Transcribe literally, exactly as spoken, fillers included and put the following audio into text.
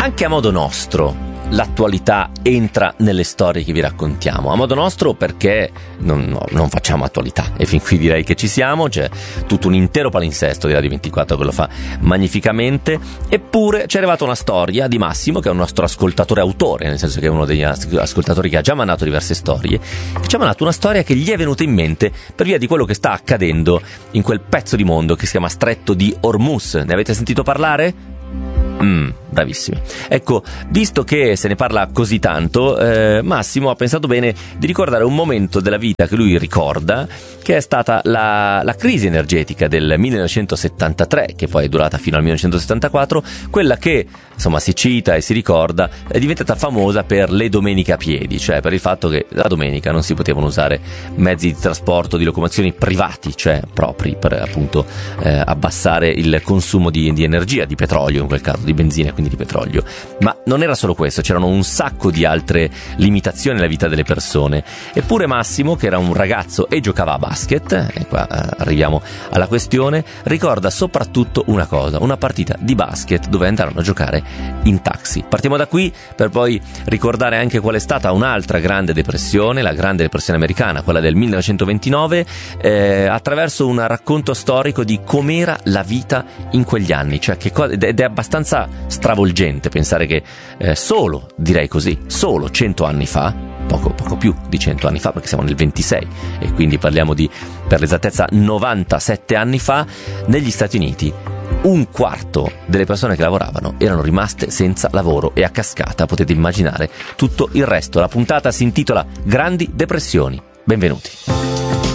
Anche a modo nostro l'attualità entra nelle storie che vi raccontiamo, a modo nostro perché non, no, non facciamo attualità, e fin qui direi che ci siamo. C'è tutto un intero palinsesto di Radio ventiquattro che lo fa magnificamente, eppure ci è arrivata una storia di Massimo, che è un nostro ascoltatore autore, nel senso che è uno degli ascoltatori che ha già mandato diverse storie, che ci ha mandato una storia che gli è venuta in mente per via di quello che sta accadendo in quel pezzo di mondo che si chiama Stretto di Hormuz. Ne avete sentito parlare? Mm, bravissimi. Ecco, visto che se ne parla così tanto, eh, Massimo ha pensato bene di ricordare un momento della vita che lui ricorda, che è stata la, la crisi energetica del millenovecentosettantatré, che poi è durata fino al millenovecentosettantaquattro, quella che insomma si cita e si ricorda, è diventata famosa per le domeniche a piedi, cioè per il fatto che la domenica non si potevano usare mezzi di trasporto, di locomozioni privati, cioè propri, per appunto eh, abbassare il consumo di, di energia, di petrolio in quel caso, di benzina, quindi di petrolio. Ma non era solo questo, c'erano un sacco di altre limitazioni nella vita delle persone. Eppure Massimo, che era un ragazzo e giocava a basket, e qua eh, arriviamo alla questione, ricorda soprattutto una cosa, una partita di basket dove andarono a giocare in taxi. Partiamo da qui per poi ricordare anche qual è stata un'altra grande depressione, la grande depressione americana, quella del millenovecentoventinove, eh, attraverso un racconto storico di com'era la vita in quegli anni, cioè che co- ed è abbastanza stravolgente pensare che eh, solo, direi così, solo cento anni fa, poco, poco più di cento anni fa, perché siamo nel ventisei e quindi parliamo di, per l'esattezza, novantasette anni fa, negli Stati Uniti un quarto delle persone che lavoravano erano rimaste senza lavoro, e a cascata potete immaginare tutto il resto. La puntata si intitola Grandi Depressioni. Benvenuti.